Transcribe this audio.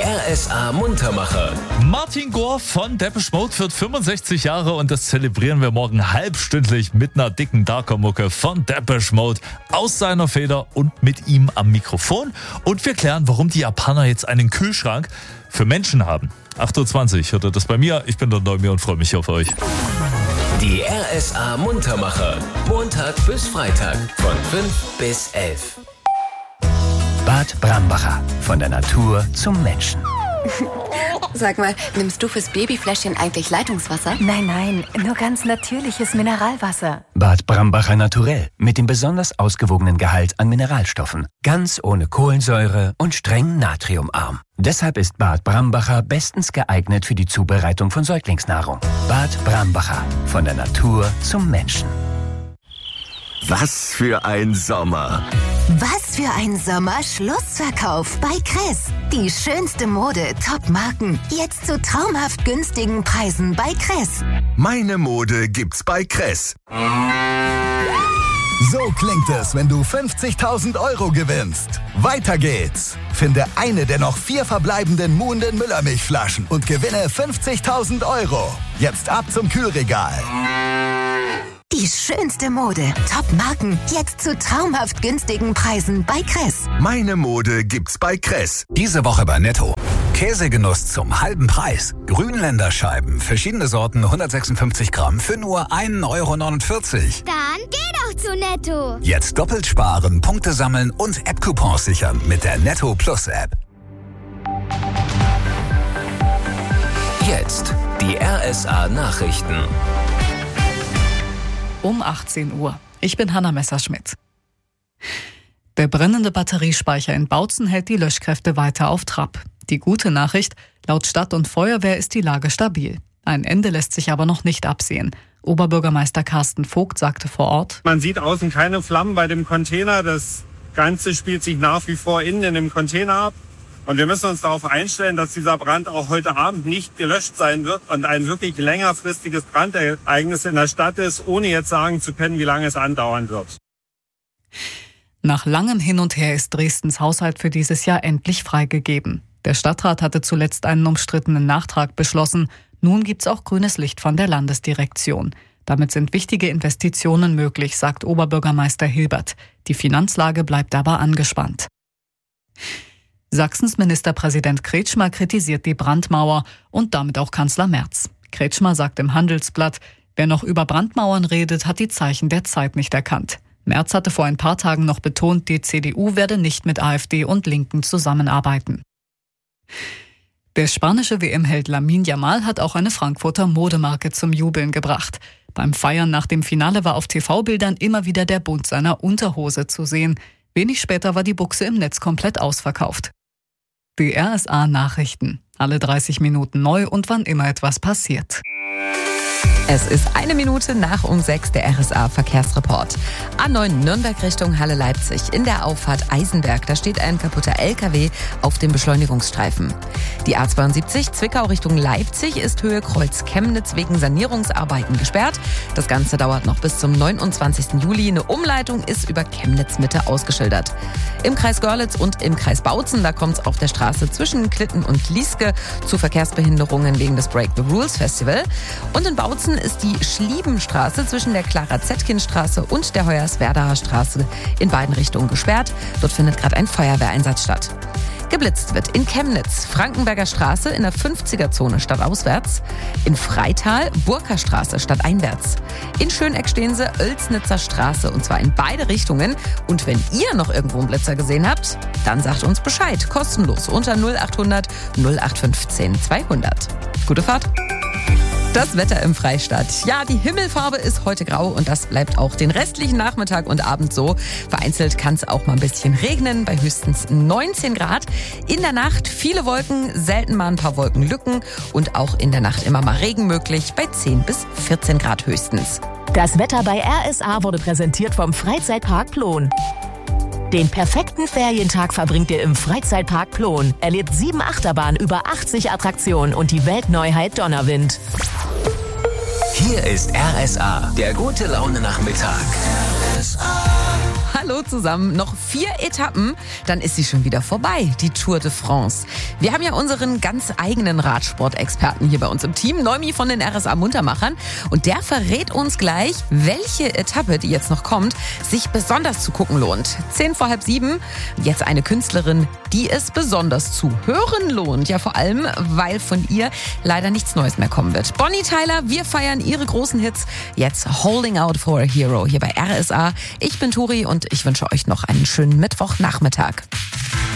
Die RSA Muntermacher. Martin Gore von Depeche Mode wird 65 Jahre und das zelebrieren wir morgen halbstündlich mit einer dicken Darker-Mucke von Depeche Mode aus seiner Feder und mit ihm am Mikrofon. Und wir klären, warum die Japaner jetzt einen Kühlschrank für Menschen haben. 8.20 Uhr hört ihr das bei mir. Ich bin der Neumir und freue mich auf euch. Die RSA Muntermacher. Montag bis Freitag von 5 bis 11. Bad Brambacher. Von der Natur zum Menschen. Sag mal, nimmst du fürs Babyfläschchen eigentlich Leitungswasser? Nein, nur ganz natürliches Mineralwasser. Bad Brambacher Naturell. Mit dem besonders ausgewogenen Gehalt an Mineralstoffen. Ganz ohne Kohlensäure und streng natriumarm. Deshalb ist Bad Brambacher bestens geeignet für die Zubereitung von Säuglingsnahrung. Bad Brambacher. Von der Natur zum Menschen. Was für ein Sommer! Was für ein Sommer! Schlussverkauf bei Kress. Die schönste Mode, Top-Marken. Jetzt zu traumhaft günstigen Preisen bei Kress. Meine Mode gibt's bei Kress. So klingt es, wenn du 50.000 € gewinnst. Weiter geht's. Finde eine der noch 4 verbleibenden Muhnden Müllermilchflaschen und gewinne 50.000 €. Jetzt ab zum Kühlregal. Die schönste Mode, Top-Marken. Jetzt zu traumhaft günstigen Preisen bei Kress. Meine Mode gibt's bei Kress. Diese Woche bei Netto. Käsegenuss zum halben Preis. Grünländerscheiben, verschiedene Sorten, 156 Gramm für nur 1,49 €. Dann geh doch zu Netto. Jetzt doppelt sparen, Punkte sammeln und App-Coupons sichern mit der Netto Plus App. Jetzt die RSA Nachrichten. Um 18 Uhr. Ich bin Hanna Messerschmidt. Der brennende Batteriespeicher in Bautzen hält die Löschkräfte weiter auf Trab. Die gute Nachricht, laut Stadt und Feuerwehr ist die Lage stabil. Ein Ende lässt sich aber noch nicht absehen. Oberbürgermeister Carsten Vogt sagte vor Ort: Man sieht außen keine Flammen bei dem Container. Das Ganze spielt sich nach wie vor innen in dem Container ab. Und wir müssen uns darauf einstellen, dass dieser Brand auch heute Abend nicht gelöscht sein wird und ein wirklich längerfristiges Brandereignis in der Stadt ist, ohne jetzt sagen zu können, wie lange es andauern wird. Nach langem Hin und Her ist Dresdens Haushalt für dieses Jahr endlich freigegeben. Der Stadtrat hatte zuletzt einen umstrittenen Nachtrag beschlossen. Nun gibt's auch grünes Licht von der Landesdirektion. Damit sind wichtige Investitionen möglich, sagt Oberbürgermeister Hilbert. Die Finanzlage bleibt aber angespannt. Sachsens Ministerpräsident Kretschmer kritisiert die Brandmauer und damit auch Kanzler Merz. Kretschmer sagt im Handelsblatt, wer noch über Brandmauern redet, hat die Zeichen der Zeit nicht erkannt. Merz hatte vor ein paar Tagen noch betont, die CDU werde nicht mit AfD und Linken zusammenarbeiten. Der spanische WM-Held Lamine Yamal hat auch eine Frankfurter Modemarke zum Jubeln gebracht. Beim Feiern nach dem Finale war auf TV-Bildern immer wieder der Bund seiner Unterhose zu sehen. Wenig später war die Buchse im Netz komplett ausverkauft. Die RSA Nachrichten. Alle 30 Minuten neu und wann immer etwas passiert. Es ist 1 Minute nach um 6 der RSA Verkehrsreport. A9 Nürnberg Richtung Halle Leipzig. In der Auffahrt Eisenberg, da steht ein kaputter LKW auf dem Beschleunigungsstreifen. Die A72 Zwickau Richtung Leipzig ist Höhe Kreuz Chemnitz wegen Sanierungsarbeiten gesperrt. Das Ganze dauert noch bis zum 29. Juli. Eine Umleitung ist über Chemnitz Mitte ausgeschildert. Im Kreis Görlitz und im Kreis Bautzen, da kommt es auf der Straße zwischen Klitten und Lieske zu Verkehrsbehinderungen wegen des Break the Rules Festival. Und in Bautzen ist die Schliebenstraße zwischen der Clara-Zetkin-Straße und der Hoyerswerdaer Straße in beiden Richtungen gesperrt. Dort findet gerade ein Feuerwehreinsatz statt. Geblitzt wird in Chemnitz, Frankenberger Straße in der 50er-Zone stadtauswärts, in Freital, Burkerstraße stadteinwärts. In Schöneck-Stehense, Oelsnitzer Straße und zwar in beide Richtungen. Und wenn ihr noch irgendwo einen Blitzer gesehen habt, dann sagt uns Bescheid, kostenlos unter 0800 0815 200. Gute Fahrt! Das Wetter im Freistaat. Ja, die Himmelfarbe ist heute grau und das bleibt auch den restlichen Nachmittag und Abend so. Vereinzelt kann es auch mal ein bisschen regnen bei höchstens 19 Grad. In der Nacht viele Wolken, selten mal ein paar Wolkenlücken und auch in der Nacht immer mal Regen möglich bei 10 bis 14 Grad höchstens. Das Wetter bei RSA wurde präsentiert vom Freizeitpark Plon. Den perfekten Ferientag verbringt ihr im Freizeitpark Plon. Erlebt 7 Achterbahnen, über 80 Attraktionen und die Weltneuheit Donnerwind. Hier ist RSA, der gute Laune Nachmittag. Hallo. Hallo zusammen. Noch 4 Etappen, dann ist sie schon wieder vorbei, die Tour de France. Wir haben ja unseren ganz eigenen Radsport-Experten hier bei uns im Team, Neumi von den RSA Muntermachern. Und der verrät uns gleich, welche Etappe, die jetzt noch kommt, sich besonders zu gucken lohnt. 6:10. Jetzt eine Künstlerin, die es besonders zu hören lohnt. Ja, vor allem, weil von ihr leider nichts Neues mehr kommen wird. Bonnie Tyler, wir feiern ihre großen Hits. Jetzt Holding Out for a Hero hier bei RSA. Ich bin Turi und ich wünsche euch noch einen schönen Mittwochnachmittag.